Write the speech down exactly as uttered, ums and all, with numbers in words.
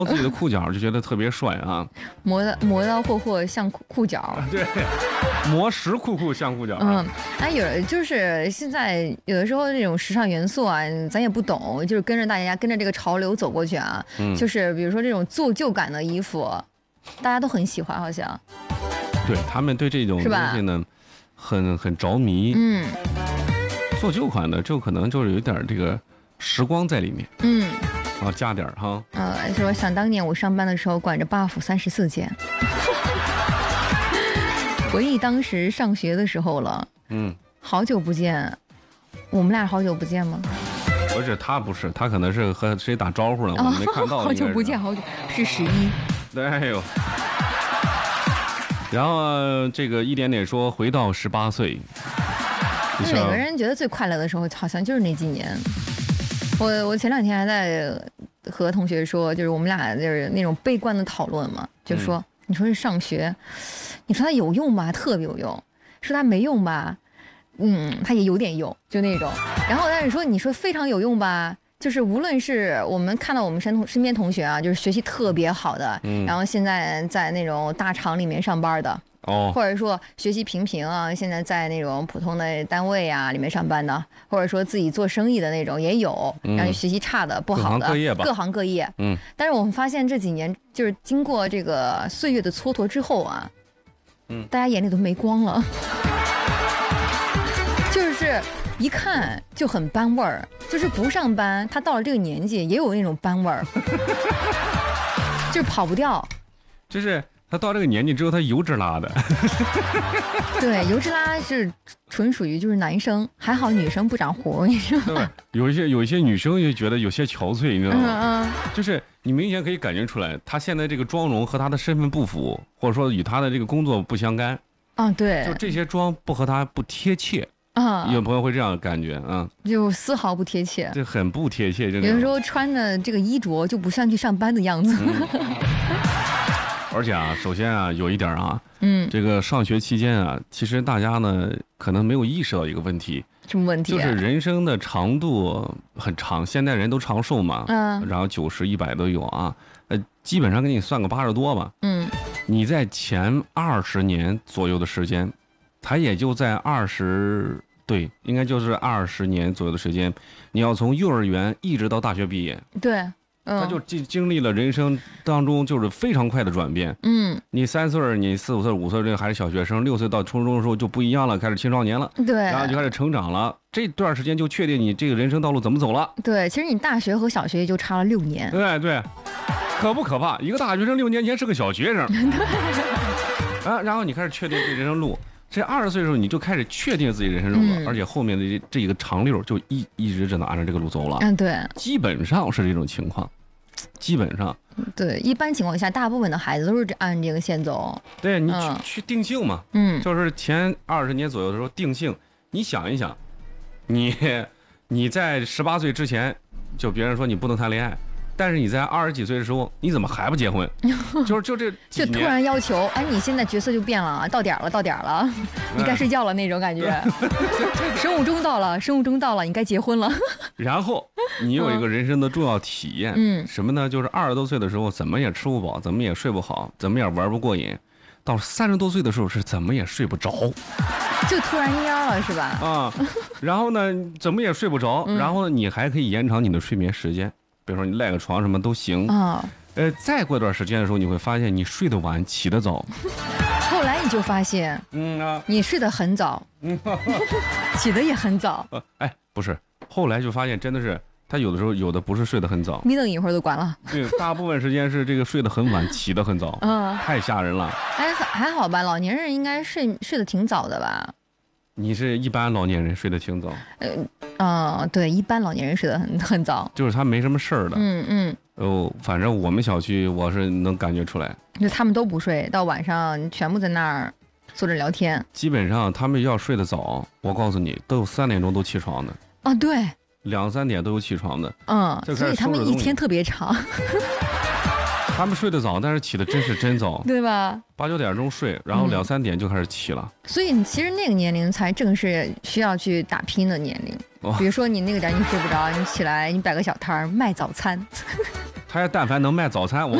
自己的裤脚就觉得特别帅啊， 磨的磨刀霍霍像裤裤脚， 对，磨石裤裤像裤脚。 嗯，哎，有就是现在有的时候这种时尚元素啊，咱也不懂，就是跟着大家跟着这个潮流走过去啊，嗯、就是比如说这种做旧感的衣服，大家都很喜欢，好像。 对他们对这种东西呢，很很着迷。嗯，做旧款的就可能就是有点这个时光在里面。嗯。啊，加点儿哈。 呃，说想当年我上班的时候管着 buff 三十四件，回忆当时上学的时候了。嗯，好久不见，我们俩好久不见吗？ 不是，他不是，他可能是和谁打招呼了，我没看到。 好久不见，好久是十一。 对，哎呦。然后这个一点点说回到十八岁， 每个人觉得最快乐的时候，好像就是那几年。我我前两天还在和同学说，就是我们俩就是那种悲观的讨论嘛，就说、嗯、你说是上学，你说它有用吧，特别有用；说它没用吧，嗯，它也有点用，就那种。然后但是说你说非常有用吧，就是无论是我们看到我们身同身边同学啊，就是学习特别好的，嗯、然后现在在那种大厂里面上班的。哦，或者说学习平平啊，现在在那种普通的单位啊里面上班的，或者说自己做生意的那种也有，嗯、然后学习差的不好的， 各行各业吧， 各行各业。嗯，但是我们发现这几年就是经过这个岁月的蹉跎之后啊，嗯，大家眼里都没光了，就是一看就很班味儿，就是不上班，他到了这个年纪也有那种班味儿，就是跑不掉， 就是。他到这个年纪之后，他油脂拉的。 对，油脂拉是纯属于就是男生，还好女生不长胡，你知道吗？ 对，有一些有一些女生就觉得有些憔悴，你知道吗？嗯嗯。就是你明显可以感觉出来，她现在这个妆容和她的身份不符，或者说与她的这个工作不相干。 啊，对。 就这些妆不和她不贴切。啊，有朋友会这样感觉啊， 就丝毫不贴切， 这很不贴切。 有的时候穿的这个衣着就不像去上班的样子。嗯而且啊，首先啊，有一点啊，嗯，这个上学期间啊，其实大家呢可能没有意识到一个问题， 什么问题、啊？ 就是人生的长度很长，现代人都长寿嘛，嗯，然后九十、一百都有啊，呃，基本上给你算个八十多吧，嗯，你在前二十年左右的时间，他也就在二十，对，应该就是二十年左右的时间，你要从幼儿园一直到大学毕业， 对。 他就经经历了人生当中就是非常快的转变。嗯，你三岁，你四五岁、五岁这还是小学生，六岁到初中的时候就不一样了，开始青少年了。 对， 然后就开始成长了。这段时间就确定你这个人生道路怎么走了。 对，其实你大学和小学就差了六年。 对对，可不可怕？一个大学生六年前是个小学生。对。啊，然后你开始确定这人生路。这二十岁的时候你就开始确定自己人生路了，嗯、而且后面的这这一个长溜就一一直只能按照这个路走了。 嗯，对， 基本上是这种情况，基本上。 对，一般情况下，大部分的孩子都是按这个线走。 对，你去、嗯、去定性嘛，嗯，就是前二十年左右的时候定性。你想一想，你你在十八岁之前，就别人说你不能谈恋爱。但是你在二十几岁的时候，你怎么还不结婚？就是就这就突然要求，哎，你现在角色就变了，到点了，到点了，你该睡觉了那种感觉。生物钟到了，生物钟到了，你该结婚了。 然后你有一个人生的重要体验，嗯，什么呢？就是二十多岁的时候，怎么也吃不饱，怎么也睡不好，怎么也玩不过瘾。到三十多岁的时候，是怎么也睡不着， 就突然蔫了，是吧？ 啊，然后呢，怎么也睡不着，然后呢，你还可以延长你的睡眠时间。比如说你赖个床什么都行啊，呃，再过一段时间的时候，你会发现你睡得晚，起得早。 后来你就发现，嗯啊，你睡得很早，嗯，起得也很早。 呃，哎，不是，后来就发现真的是，他有的时候有的不是睡得很早， 眯瞪一会儿就关了。 对，大部分时间是这个睡得很晚，起得很早，嗯，太吓人了。 还还好吧，老年人应该睡睡得挺早的吧？ 你是一般老年人睡得挺早， 呃，嗯，对，一般老年人睡得很很早， 就是他没什么事儿的，嗯嗯，哦，反正我们小区我是能感觉出来， 就他们都不睡，到晚上全部在那儿坐着聊天。 基本上他们要睡得早，我告诉你，都有三点钟都起床的啊，对， 两三点都有起床的， 嗯，所以他们一天特别长。 他们睡得早，但是起的真是真早， 对吧？ 八九点钟睡，然后两三点就开始起了。 嗯、所以其实那个年龄才正是需要去打拼的年龄。哦、比如说你那个点你睡不着，你起来你摆个小摊儿卖早餐。 他要但凡能卖早餐，我